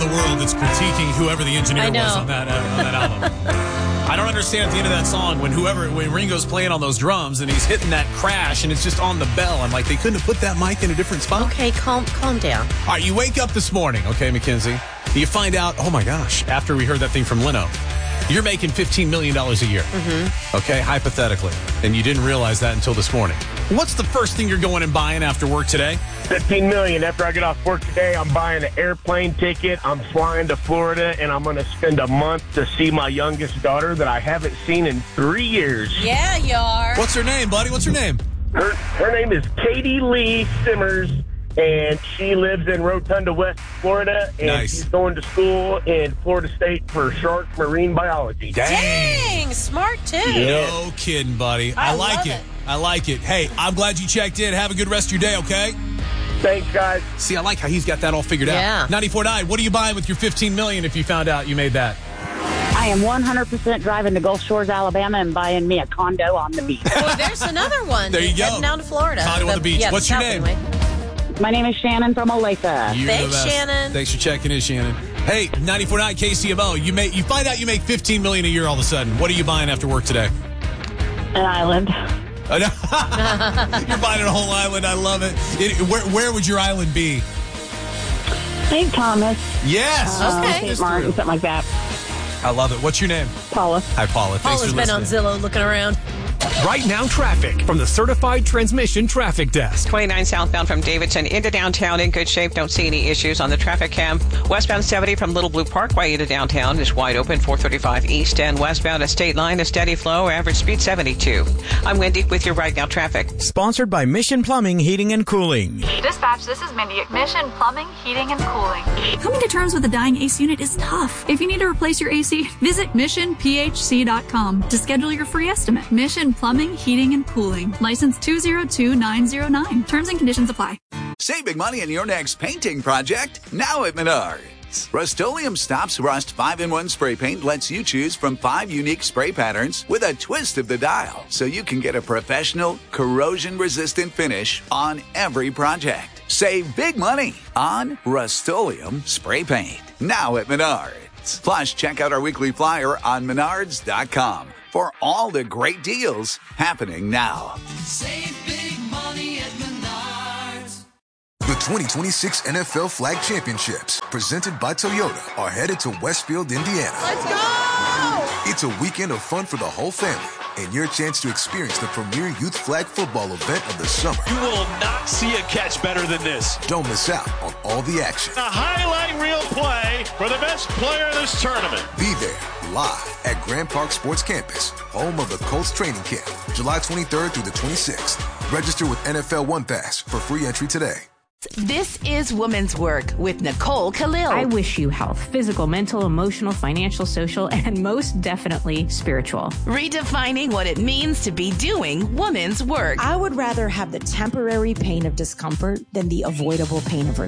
the world that's critiquing whoever the engineer was on that album. I don't understand at the end of that song when Ringo's playing on those drums and he's hitting that crash and it's just on the bell. I'm like, they couldn't have put that mic in a different spot? Okay, calm down. All right, you wake up this morning, okay, Mackenzie? You find out, oh my gosh, after we heard that thing from Leno, you're making $15 million a year, okay, hypothetically, and you didn't realize that until this morning. What's the first thing you're going and buying after work today? $15 million. After I get off work today, I'm buying an airplane ticket. I'm flying to Florida, and I'm going to spend a month to see my youngest daughter that I haven't seen in 3 years. Yeah, you are. What's her name, buddy? What's her name? Her name is Katie Lee Simmers, and she lives in Rotunda, West Florida, and she's going to school in Florida State for shark marine biology. Dang, smart too. Yeah. No kidding, buddy. I like it. I like it. Hey, I'm glad you checked in. Have a good rest of your day, okay? Thanks, guys. See, I like how he's got that all figured out. 94.9, what are you buying with your $15 million if you found out you made that? I am 100% driving to Gulf Shores, Alabama, and buying me a condo on the beach. Well, there's another one. There you go. Heading down to Florida. Condo on the beach. What's your name? Anyway. My name is Shannon from Olathe. Thanks, Shannon. Thanks for checking in, Shannon. Hey, 94.9 KCMO, you find out you make $15 million a year all of a sudden. What are you buying after work today? An island. You're buying a whole island. I love it. Where would your island be? St. Thomas. Yes. Okay. St. Martin, something like that. I love it. What's your name? Paula. Hi, Paula. Thanks Paula's for been on listening. Zillow looking around. Right now, traffic from the Certified Transmission Traffic Desk. 29 southbound from Davidson into downtown in good shape. Don't see any issues on the traffic cam. Westbound 70 from Little Blue Parkway into downtown is wide open. 435 east and westbound. A state line, a steady flow. Average speed 72. I'm Wendy with your Right Now traffic. Sponsored by Mission Plumbing, Heating, and Cooling. Dispatch, this is Mindy at Mission Plumbing, Heating, and Cooling. Coming to terms with a dying AC unit is tough. If you need to replace your AC, visit missionphc.com to schedule your free estimate. Mission Plumbing, Heating, and Cooling. License 202909. Terms and conditions apply. Save big money on your next painting project now at Menards. Rust-Oleum Stops Rust 5-in-1 spray paint lets you choose from 5 unique spray patterns with a twist of the dial, so you can get a professional, corrosion-resistant finish on every project. Save big money on Rust-Oleum spray paint now at Menards. Plus, check out our weekly flyer on menards.com for all the great deals happening now. Save big money at Menards. The 2026 NFL Flag Championships, presented by Toyota, are headed to Westfield, Indiana. Let's go! It's a weekend of fun for the whole family and your chance to experience the premier youth flag football event of the summer. You will not see a catch better than this. Don't miss out on all the action. A highlight reel play for the best player in this tournament. Be there live at Grand Park Sports Campus, home of the Colts training camp, July 23rd through the 26th. Register with NFL One Pass for free entry today. This is Women's Work with Nicole Khalil. I wish you health, physical, mental, emotional, financial, social, and most definitely spiritual. Redefining what it means to be doing women's work. I would rather have the temporary pain of discomfort than the avoidable pain of regret.